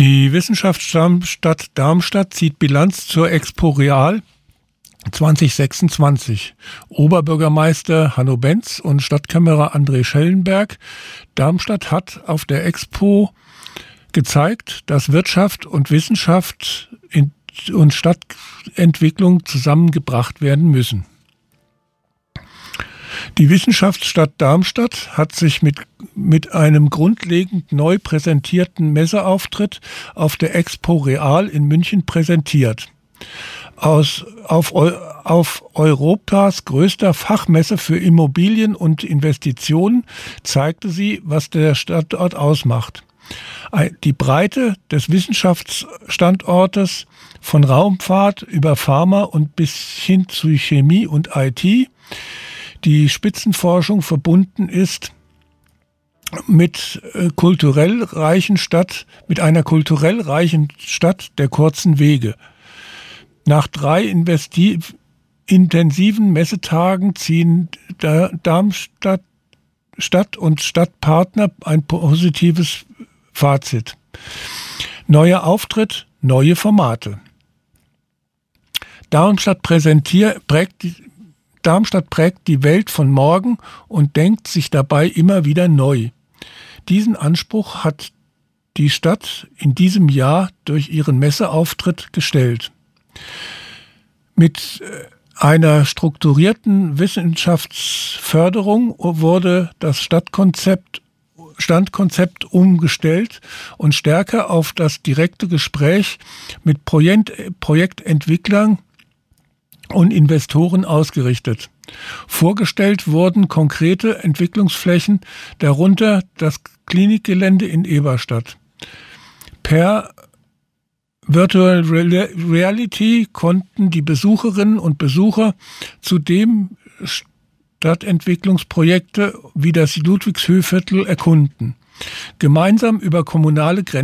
Die Wissenschaftsstadt Darmstadt zieht Bilanz zur Expo Real 2026. Oberbürgermeister Hanno Benz und Stadtkämmerer André Schellenberg. Darmstadt hat auf der Expo gezeigt, dass Wirtschaft und Wissenschaft und Stadtentwicklung zusammengebracht werden müssen. Die Wissenschaftsstadt Darmstadt hat sich mit einem grundlegend neu präsentierten Messeauftritt auf der Expo Real in München präsentiert. Auf Europas größter Fachmesse für Immobilien und Investitionen zeigte sie, was der Standort ausmacht. Die Breite des Wissenschaftsstandortes von Raumfahrt über Pharma und bis hin zu Chemie und IT, die Spitzenforschung verbunden ist mit einer kulturell reichen Stadt der kurzen Wege. Nach 3 intensiven Messetagen ziehen Darmstadt Stadt und Stadtpartner ein positives Fazit. Neuer Auftritt, neue Formate. Darmstadt prägt die Welt von morgen und denkt sich dabei immer wieder neu. Diesen Anspruch hat die Stadt in diesem Jahr durch ihren Messeauftritt gestellt. Mit einer strukturierten Wissenschaftsförderung wurde das Standkonzept umgestellt und stärker auf das direkte Gespräch mit Projektentwicklern und Investoren ausgerichtet. Vorgestellt wurden konkrete Entwicklungsflächen, darunter das Klinikgelände in Eberstadt. Per Virtual Reality konnten die Besucherinnen und Besucher zudem Stadtentwicklungsprojekte wie das Ludwigshöhviertel erkunden. Gemeinsam über kommunale Grenzen